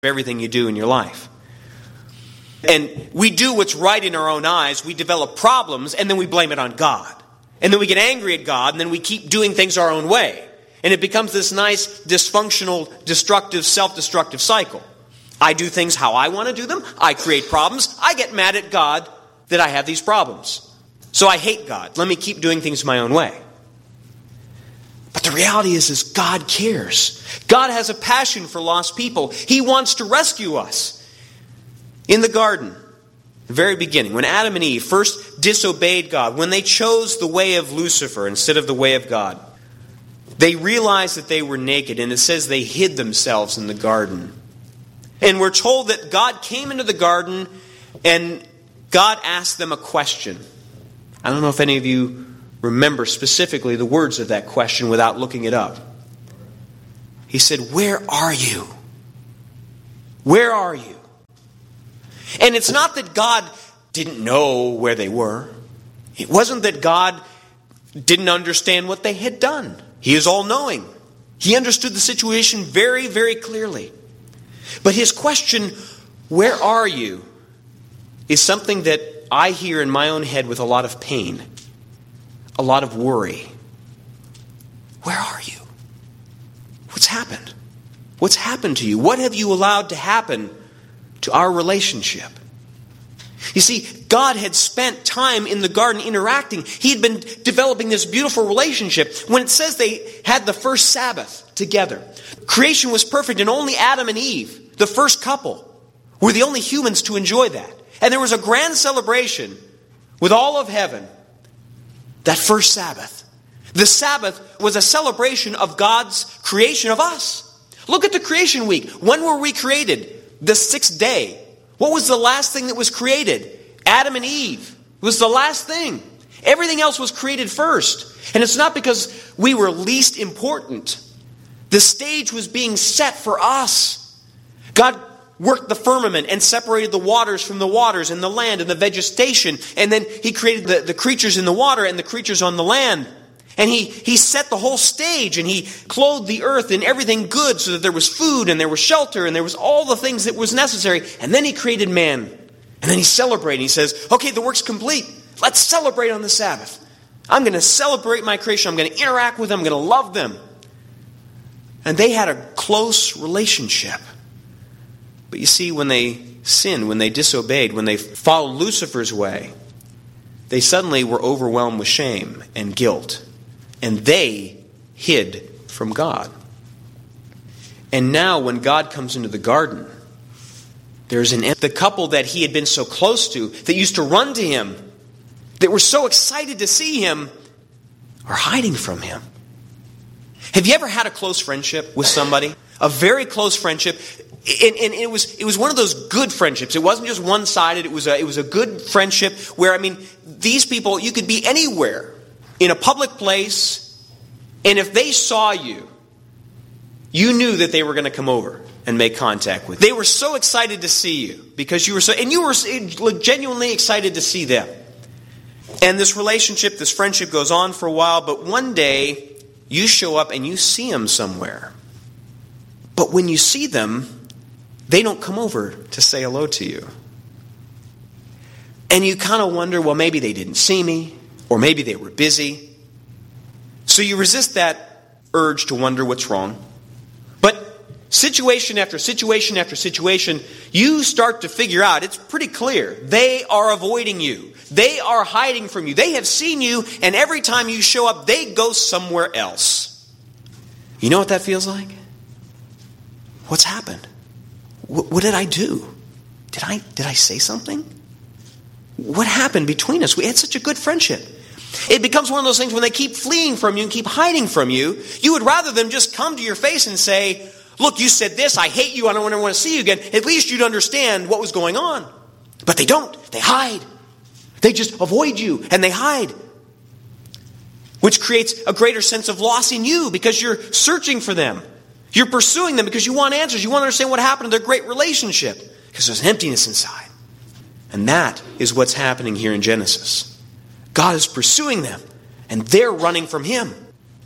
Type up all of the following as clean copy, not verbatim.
everything you do in your life. And we do what's right in our own eyes. We develop problems, and then we blame it on God. And then we get angry at God, and then we keep doing things our own way. And it becomes this nice, dysfunctional, destructive, self-destructive cycle. I do things how I want to do them. I create problems. I get mad at God that I have these problems. So I hate God. Let me keep doing things my own way. But the reality is God cares. God has a passion for lost people. He wants to rescue us. In the garden, the very beginning, when Adam and Eve first disobeyed God, when they chose the way of Lucifer instead of the way of God, they realized that they were naked, and it says they hid themselves in the garden. And we're told that God came into the garden and God asked them a question. I don't know if any of you remember specifically the words of that question without looking it up. He said, "Where are you? Where are you?" And it's not that God didn't know where they were. It wasn't that God didn't understand what they had done. He is all-knowing. He understood the situation very, very clearly. But his question, "Where are you?" is something that I hear in my own head with a lot of pain, a lot of worry. Where are you? What's happened? What's happened to you? What have you allowed to happen to our relationship? You see, God had spent time in the garden interacting. He had been developing this beautiful relationship. When it says they had the first Sabbath together, creation was perfect, and only Adam and Eve, the first couple, were the only humans to enjoy that. And there was a grand celebration with all of heaven that first Sabbath. The Sabbath was a celebration of God's creation of us. Look at the creation week. When were we created? The sixth day. What was the last thing that was created? Adam and Eve. It was the last thing. Everything else was created first. And it's not because we were least important. The stage was being set for us. God worked the firmament and separated the waters from the waters and the land and the vegetation. And then He created the creatures in the water and the creatures on the land. And he set the whole stage, and He clothed the earth in everything good so that there was food and there was shelter and there was all the things that was necessary. And then He created man. And then He celebrated. He says, "Okay, the work's complete. Let's celebrate on the Sabbath. I'm going to celebrate my creation. I'm going to interact with them. I'm going to love them." And they had a close relationship. But you see, when they sinned, when they disobeyed, when they followed Lucifer's way, they suddenly were overwhelmed with shame and guilt. And they hid from God. And now when God comes into the garden, there's the couple that He had been so close to, that used to run to Him, that were so excited to see Him, are hiding from Him. Have you ever had a close friendship with somebody? A very close friendship. And it was one of those good friendships. It wasn't just one-sided. It was a good friendship where, these people, you could be anywhere in a public place, and if they saw you, you knew that they were going to come over and make contact with you. They were so excited to see you because you were genuinely excited to see them. And this relationship, this friendship goes on for a while, but one day you show up and you see them somewhere. But when you see them, they don't come over to say hello to you. And you kind of wonder, well, maybe they didn't see me, or maybe they were busy. So you resist that urge to wonder what's wrong. But situation after situation after situation, you start to figure out, it's pretty clear, they are avoiding you. They are hiding from you. They have seen you, and every time you show up, they go somewhere else. You know what that feels like? What's happened? What did I do? Did I say something? What happened between us? We had such a good friendship. It becomes one of those things when they keep fleeing from you and keep hiding from you, you would rather them just come to your face and say, "Look, you said this, I hate you, I don't want to see you again." At least you'd understand what was going on. But they don't. They hide. They just avoid you and they hide. Which creates a greater sense of loss in you because you're searching for them. You're pursuing them because you want answers. You want to understand what happened to their great relationship. Because there's an emptiness inside. And that is what's happening here in Genesis. God is pursuing them, and they're running from Him.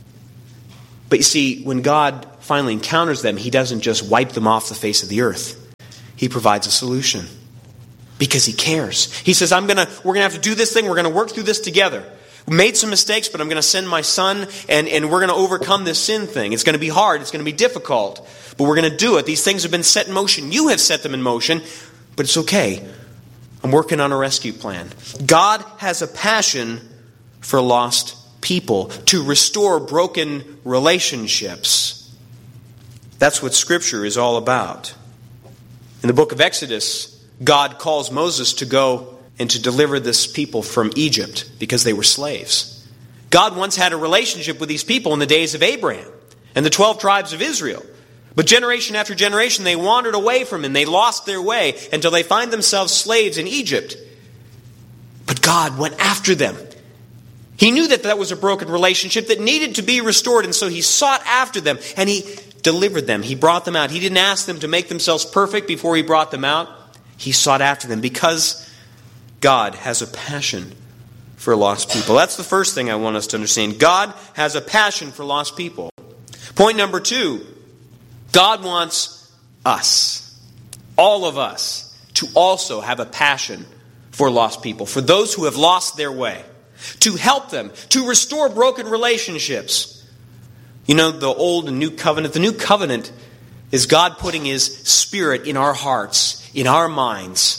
But you see, when God finally encounters them, He doesn't just wipe them off the face of the earth. He provides a solution because He cares. He says, we're going to have to do this thing. We're going to work through this together. We made some mistakes, but I'm going to send my Son, and we're going to overcome this sin thing. It's going to be hard. It's going to be difficult, but we're going to do it. These things have been set in motion. You have set them in motion, but it's okay. I'm working on a rescue plan. God has a passion for lost people, to restore broken relationships. That's what Scripture is all about. In the book of Exodus, God calls Moses to go and to deliver this people from Egypt because they were slaves. God once had a relationship with these people in the days of Abraham and the 12 tribes of Israel. But generation after generation, they wandered away from Him. They lost their way until they find themselves slaves in Egypt. But God went after them. He knew that was a broken relationship that needed to be restored, and so He sought after them, and He delivered them. He brought them out. He didn't ask them to make themselves perfect before He brought them out. He sought after them because God has a passion for lost people. That's the first thing I want us to understand. God has a passion for lost people. Point number 2, God wants us, all of us, to also have a passion for lost people, for those who have lost their way, to help them, to restore broken relationships. You know, the Old and New Covenant, the New Covenant is God putting His Spirit in our hearts, in our minds,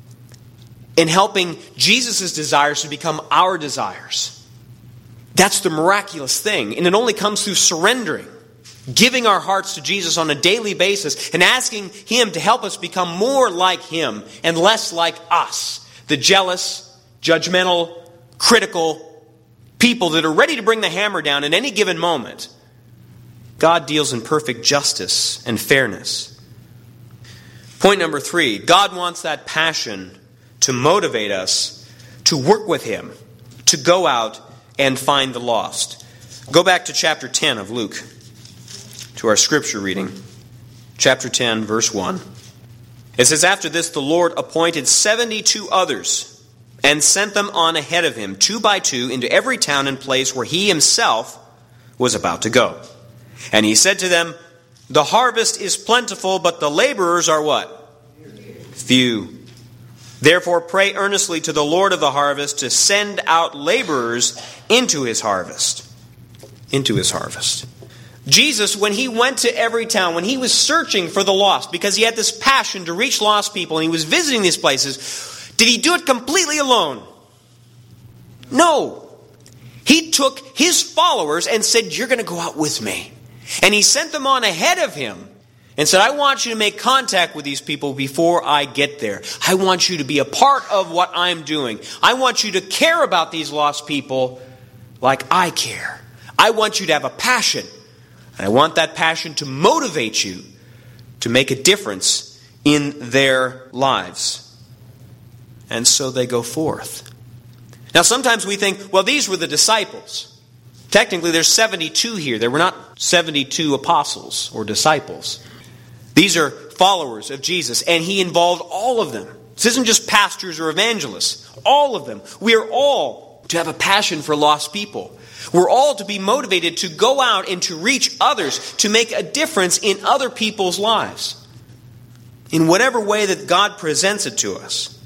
in helping Jesus' desires to become our desires. That's the miraculous thing. And it only comes through surrendering, giving our hearts to Jesus on a daily basis and asking Him to help us become more like Him and less like us, the jealous, judgmental, critical people that are ready to bring the hammer down at any given moment. God deals in perfect justice and fairness. Point number 3, God wants that passion to motivate us to work with Him, to go out and find the lost. Go back to chapter 10 of Luke, to our scripture reading. Chapter 10, verse 1. It says, "After this the Lord appointed 72 others, and sent them on ahead of Him, 2 by 2, into every town and place where He Himself was about to go. And He said to them, the harvest is plentiful, but the laborers are" what? Few. "Therefore pray earnestly to the Lord of the harvest to send out laborers into His harvest." Into His harvest. Jesus, when He went to every town, when He was searching for the lost, because He had this passion to reach lost people, and He was visiting these places, did He do it completely alone? No. He took His followers and said, "You're going to go out with me." And He sent them on ahead of Him and said, "I want you to make contact with these people before I get there. I want you to be a part of what I'm doing. I want you to care about these lost people like I care. I want you to have a passion. And I want that passion to motivate you to make a difference in their lives." And so they go forth. Now sometimes we think, well, these were the disciples. Technically there's 72 here. There were not 72 apostles or disciples. These are followers of Jesus, and He involved all of them. This isn't just pastors or evangelists. All of them. We are all to have a passion for lost people. We're all to be motivated to go out and to reach others, to make a difference in other people's lives, in whatever way that God presents it to us.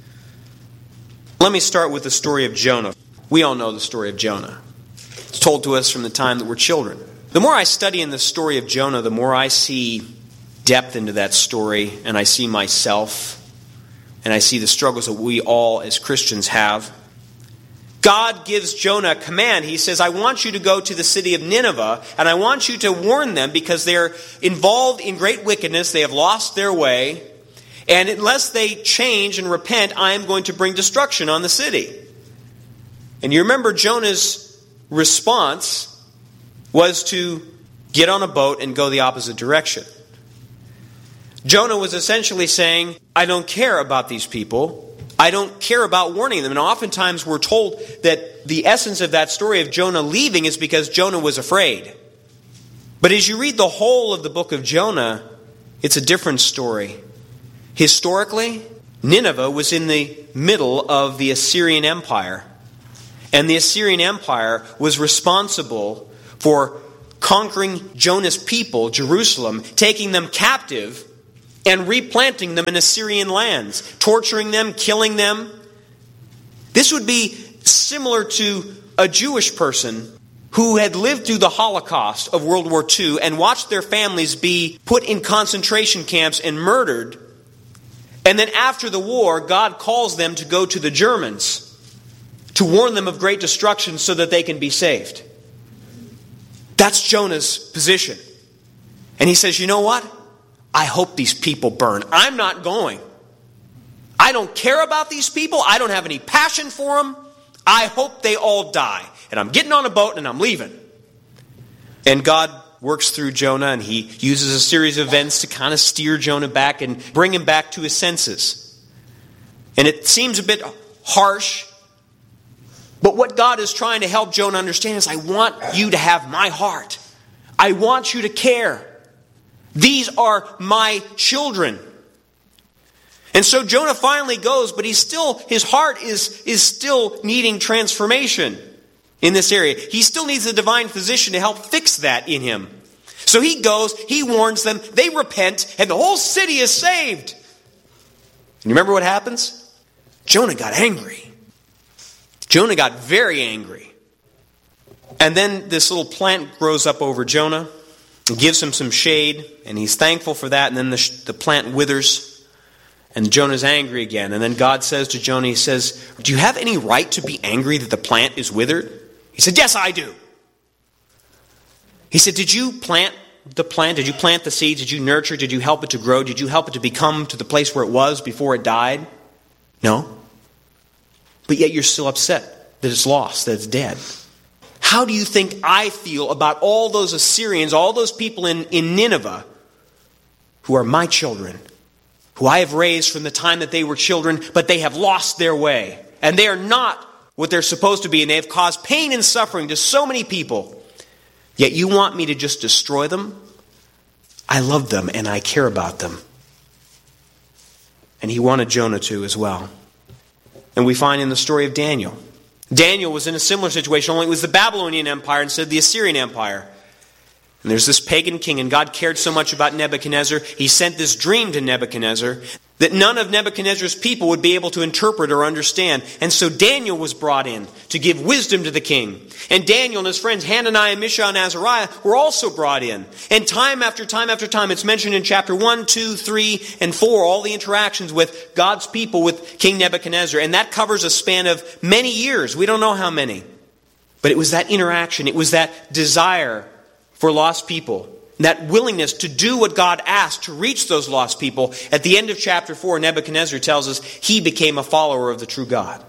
Let me start with the story of Jonah. We all know the story of Jonah. It's told to us from the time that we're children. The more I study in the story of Jonah, the more I see depth into that story, and I see myself, and I see the struggles that we all as Christians have. God gives Jonah a command. He says, "I want you to go to the city of Nineveh, and I want you to warn them because they're involved in great wickedness. They have lost their way. And unless they change and repent, I am going to bring destruction on the city." And you remember Jonah's response was to get on a boat and go the opposite direction. Jonah was essentially saying, "I don't care about these people. I don't care about warning them." And oftentimes we're told that the essence of that story of Jonah leaving is because Jonah was afraid. But as you read the whole of the book of Jonah, it's a different story. Historically, Nineveh was in the middle of the Assyrian Empire. And the Assyrian Empire was responsible for conquering Jonah's people, Jerusalem, taking them captive and replanting them in Assyrian lands, torturing them, killing them. This would be similar to a Jewish person who had lived through the Holocaust of World War II and watched their families be put in concentration camps and murdered. And then after the war, God calls them to go to the Germans to warn them of great destruction so that they can be saved. That's Jonah's position. And he says, you know what? I hope these people burn. I'm not going. I don't care about these people. I don't have any passion for them. I hope they all die. And I'm getting on a boat and I'm leaving. And God works through Jonah, and he uses a series of events to kind of steer Jonah back and bring him back to his senses. And it seems a bit harsh, but what God is trying to help Jonah understand is, I want you to have my heart. I want you to care. These are my children. And so Jonah finally goes, but his heart is still needing transformation in this area. He still needs a divine physician to help fix that in him. So he goes, he warns them, they repent, and the whole city is saved. And you remember what happens? Jonah got angry. Jonah got very angry. And then this little plant grows up over Jonah and gives him some shade, and he's thankful for that, and then the plant withers, and Jonah's angry again. And then God says to Jonah, he says, do you have any right to be angry that the plant is withered? He said, yes, I do. He said, did you plant the plant? Did you plant the seeds? Did you nurture? Did you help it to grow? Did you help it to become to the place where it was before it died? No. But yet you're still upset that it's lost, that it's dead. How do you think I feel about all those Assyrians, all those people in Nineveh who are my children, who I have raised from the time that they were children, but they have lost their way, and they are not what they're supposed to be, and they have caused pain and suffering to so many people. Yet you want me to just destroy them? I love them and I care about them. And he wanted Jonah to as well. And we find in the story of Daniel. Daniel was in a similar situation, only it was the Babylonian Empire instead of the Assyrian Empire. And there's this pagan king, and God cared so much about Nebuchadnezzar, he sent this dream to Nebuchadnezzar that none of Nebuchadnezzar's people would be able to interpret or understand. And so Daniel was brought in to give wisdom to the king. And Daniel and his friends Hananiah, Mishael, and Azariah were also brought in. And time after time after time, it's mentioned in chapter 1, 2, 3, and 4, all the interactions with God's people with King Nebuchadnezzar. And that covers a span of many years. We don't know how many. But it was that interaction. It was that desire for lost people. That willingness to do what God asked to reach those lost people. At the end of chapter 4, Nebuchadnezzar tells us he became a follower of the true God.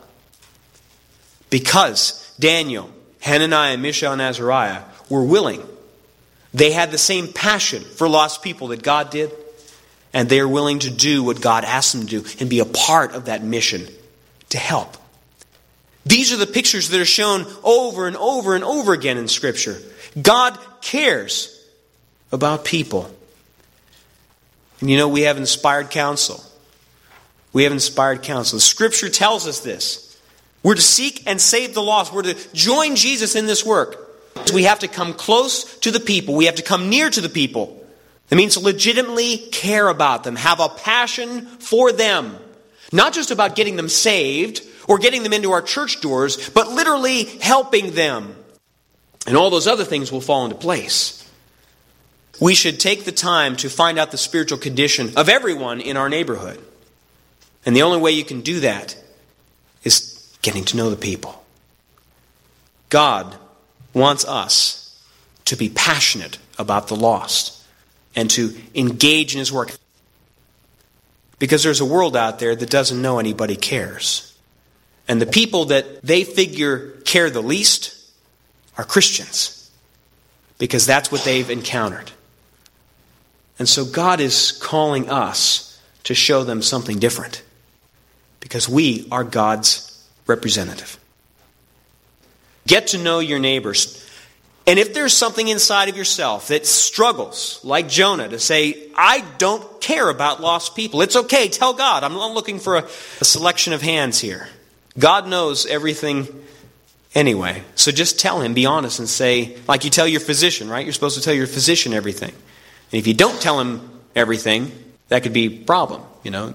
Because Daniel, Hananiah, Mishael, and Azariah were willing. They had the same passion for lost people that God did. And they are willing to do what God asked them to do and be a part of that mission to help. These are the pictures that are shown over and over and over again in Scripture. God cares about people. And you know, we have inspired counsel. We have inspired counsel. The Scripture tells us this. We're to seek and save the lost. We're to join Jesus in this work. We have to come close to the people. We have to come near to the people. That means to legitimately care about them. Have a passion for them. Not just about getting them saved or getting them into our church doors, but literally helping them. And all those other things will fall into place. We should take the time to find out the spiritual condition of everyone in our neighborhood. And the only way you can do that is getting to know the people. God wants us to be passionate about the lost and to engage in His work. Because there's a world out there that doesn't know anybody cares. And the people that they figure care the least are Christians. Because that's what they've encountered. And so God is calling us to show them something different. Because we are God's representative. Get to know your neighbors. And if there's something inside of yourself that struggles, like Jonah, to say, I don't care about lost people. It's okay, tell God. I'm not looking for a selection of hands here. God knows everything anyway. So just tell Him, be honest and say, like you tell your physician, right? You're supposed to tell your physician everything. And if you don't tell him everything, That could be a problem, you know.